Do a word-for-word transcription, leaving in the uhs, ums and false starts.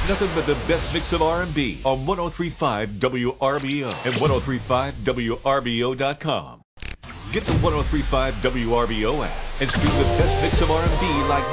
nothing but the best mix of R and B on one oh three point five W R B O and one oh three point five W R B O dot com. Get the one oh three point five W R B O app and stream the best mix of R and B like